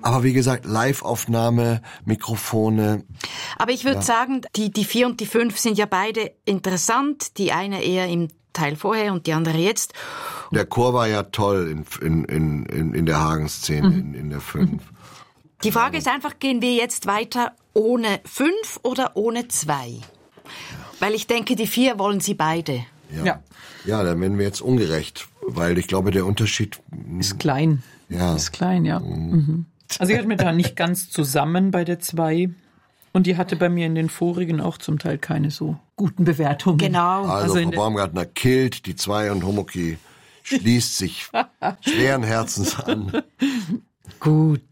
Aber wie gesagt, Live-Aufnahme, Mikrofone. Aber ich würde sagen, die 4 und die 5 sind ja beide interessant. Die eine eher im Teil vorher und die andere jetzt. Der Chor war ja toll in der Hagen-Szene, in der 5. Die Frage ist einfach, gehen wir jetzt weiter ohne 5 oder ohne 2? Weil ich denke, die 4 wollen sie beide. Ja, dann werden wir jetzt ungerecht, weil ich glaube, der Unterschied ist klein. Ja. Ist klein, ja. Mhm. Also ich hatte mir da nicht ganz zusammen bei der 2 und die hatte bei mir in den vorigen auch zum Teil keine so guten Bewertungen. Genau. Also Frau Baumgartner killt die 2 und Homoki schließt sich schweren Herzens an. Gut.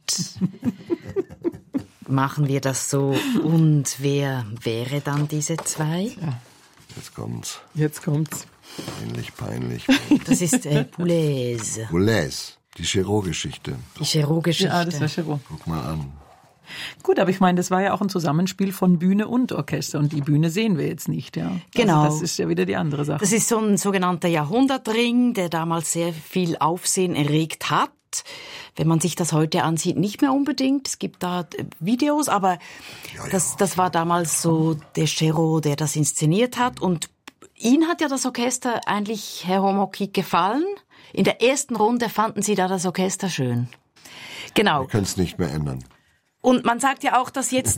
Machen wir das so. Und wer wäre dann diese 2? Ja. Jetzt kommt's. Peinlich. Das ist Boulez. Boulez, die Chéreau-Geschichte. Ja, das war Chéreau. Guck mal an. Gut, aber ich meine, das war ja auch ein Zusammenspiel von Bühne und Orchester und die Bühne sehen wir jetzt nicht, ja. Genau. Also das ist ja wieder die andere Sache. Das ist so ein sogenannter Jahrhundertring, der damals sehr viel Aufsehen erregt hat. Wenn man sich das heute ansieht, nicht mehr unbedingt. Es gibt da Videos, aber das war damals so der Chéreau, der das inszeniert hat. Und Ihnen hat ja das Orchester eigentlich, Herr Homoki, gefallen. In der ersten Runde fanden Sie da das Orchester schön. Genau. Wir können es nicht mehr ändern. Und man sagt ja auch, dass jetzt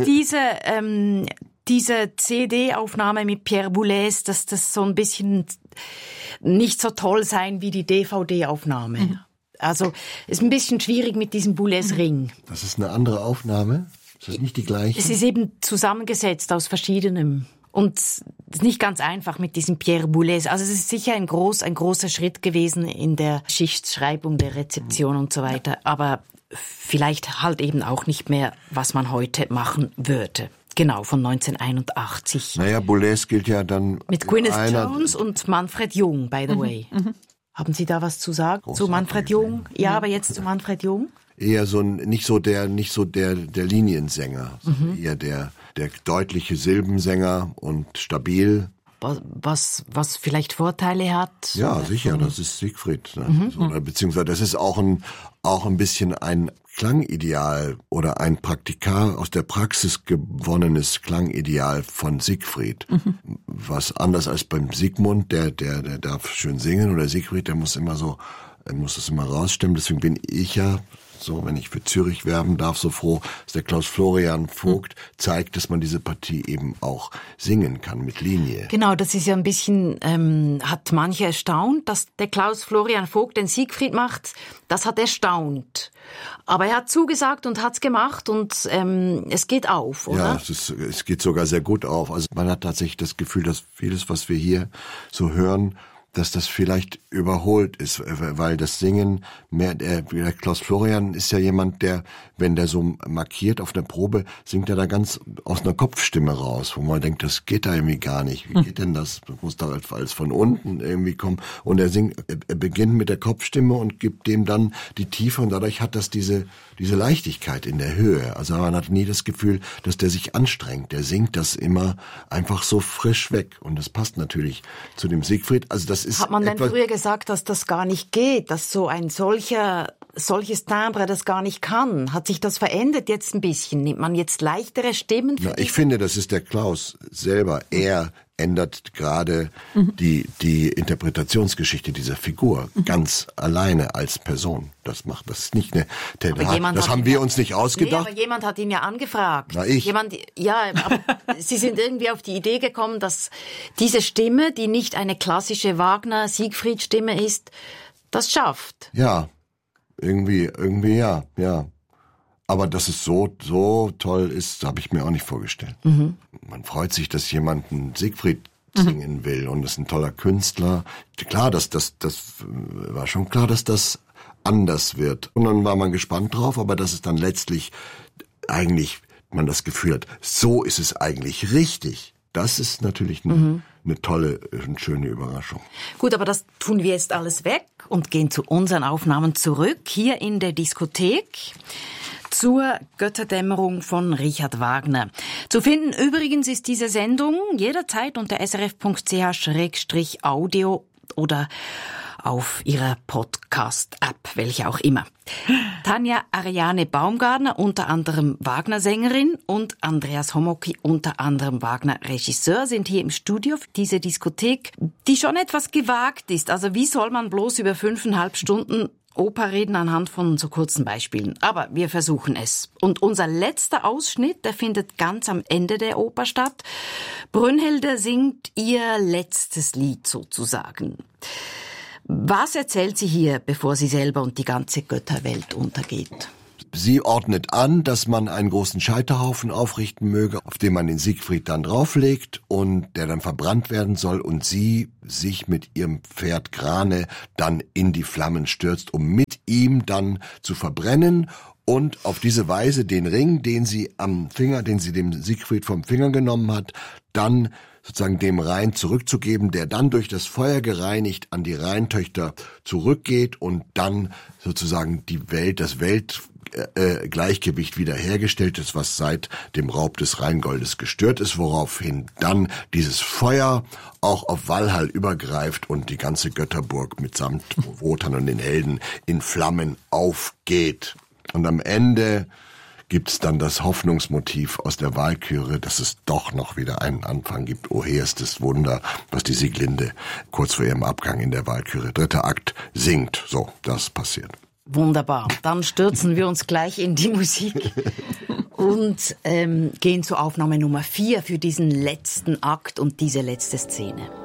diese CD-Aufnahme mit Pierre Boulez, dass das so ein bisschen nicht so toll sein wie die DVD-Aufnahme. Mhm. Also ist ein bisschen schwierig mit diesem Boulez-Ring. Das ist eine andere Aufnahme? Ist das nicht die gleiche? Es ist eben zusammengesetzt aus verschiedenem. Und es ist nicht ganz einfach mit diesem Pierre Boulez. Also es ist sicher ein großer Schritt gewesen in der Schichtschreibung, der Rezeption und so weiter. Aber vielleicht halt eben auch nicht mehr, was man heute machen würde. Genau, von 1981. Naja, Boulez gilt ja dann... Mit Gwyneth Jones und Manfred Jung, by the way. Mhm. Haben Sie da was zu sagen? Großartig. Zu Manfred Jung? Ja, aber jetzt zu Manfred Jung? Eher so nicht so der Liniensänger, eher der deutliche Silbensänger und stabil. Was vielleicht Vorteile hat? Ja, sicher, das ist Siegfried. Ne? So, beziehungsweise das ist auch ein bisschen ein Klangideal oder ein aus der Praxis gewonnenes Klangideal von Siegfried. Was anders als beim Sigmund, der darf schön singen, oder Siegfried, er muss es immer rausstimmen. Deswegen bin ich ja so, wenn ich für Zürich werben darf, so froh, dass der Klaus Florian Vogt zeigt, dass man diese Partie eben auch singen kann mit Linie. Genau, das ist ja ein bisschen, hat manche erstaunt, dass der Klaus Florian Vogt den Siegfried macht. Das hat erstaunt. Aber er hat zugesagt und hat's gemacht und es geht auf, oder? Ja, es geht sogar sehr gut auf. Also man hat tatsächlich das Gefühl, dass vieles, was wir hier so hören, dass das vielleicht überholt ist, weil das Singen mehr, der Klaus Florian ist ja jemand, der, wenn der so markiert auf der Probe, singt er da ganz aus einer Kopfstimme raus, wo man denkt, das geht da irgendwie gar nicht. Wie geht denn das? Das muss doch alles von unten irgendwie kommen. Und er beginnt mit der Kopfstimme und gibt dem dann die Tiefe und dadurch hat das diese Leichtigkeit in der Höhe. Also man hat nie das Gefühl, dass der sich anstrengt. Der singt das immer einfach so frisch weg und das passt natürlich zu dem Siegfried. Also das ist hat man denn früher gesagt, dass das gar nicht geht, dass so ein solches Timbre das gar nicht kann? Hat sich das verändert jetzt ein bisschen? Nimmt man jetzt leichtere Stimmen? Ich finde, das ist der Klaus selber. Er ändert gerade die Interpretationsgeschichte dieser Figur ganz alleine als Person. Das ist nicht das haben wir uns nicht ausgedacht. Nee, aber jemand hat ihn ja angefragt. Na, ich. Aber Sie sind irgendwie auf die Idee gekommen, dass diese Stimme, die nicht eine klassische Wagner-Siegfried-Stimme ist, das schafft. Ja, irgendwie ja. Aber dass es so toll ist, habe ich mir auch nicht vorgestellt. Man freut sich, dass jemand einen Siegfried singen will und ist ein toller Künstler. Klar, das war schon klar, dass das anders wird. Und dann war man gespannt drauf, aber dass es dann letztlich eigentlich man das Gefühl hat, so ist es eigentlich richtig. Das ist natürlich eine tolle und schöne Überraschung. Gut, aber das tun wir jetzt alles weg und gehen zu unseren Aufnahmen zurück, hier in der Diskothek. Zur Götterdämmerung von Richard Wagner. Zu finden übrigens ist diese Sendung jederzeit unter srf.ch/audio oder auf ihrer Podcast-App, welche auch immer. Tanja Ariane Baumgartner, unter anderem Wagner-Sängerin, und Andreas Homoky, unter anderem Wagner-Regisseur, sind hier im Studio für diese Diskothek, die schon etwas gewagt ist. Also wie soll man bloß über 5,5 Stunden Oper reden anhand von so kurzen Beispielen? Aber wir versuchen es. Und unser letzter Ausschnitt, der findet ganz am Ende der Oper statt. Brünnhilde singt ihr letztes Lied sozusagen. Was erzählt sie hier, bevor sie selber und die ganze Götterwelt untergeht? Sie ordnet an, dass man einen großen Scheiterhaufen aufrichten möge, auf dem man den Siegfried dann drauflegt und der dann verbrannt werden soll und sie sich mit ihrem Pferd Grane dann in die Flammen stürzt, um mit ihm dann zu verbrennen und auf diese Weise den Ring, den sie am Finger, den sie dem Siegfried vom Finger genommen hat, dann sozusagen dem Rhein zurückzugeben, der dann durch das Feuer gereinigt an die Rheintöchter zurückgeht und dann sozusagen die Welt, das Weltgleichgewicht wiederhergestellt ist, was seit dem Raub des Rheingoldes gestört ist, woraufhin dann dieses Feuer auch auf Walhall übergreift und die ganze Götterburg mitsamt Wotan und den Helden in Flammen aufgeht. Und am Ende gibt's dann das Hoffnungsmotiv aus der Walküre, dass es doch noch wieder einen Anfang gibt. O hehrstes Wunder, was die Sieglinde kurz vor ihrem Abgang in der Walküre, 3. Akt, singt. So, das passiert. Wunderbar. Dann stürzen wir uns gleich in die Musik und gehen zur Aufnahme Nummer 4 für diesen letzten Akt und diese letzte Szene.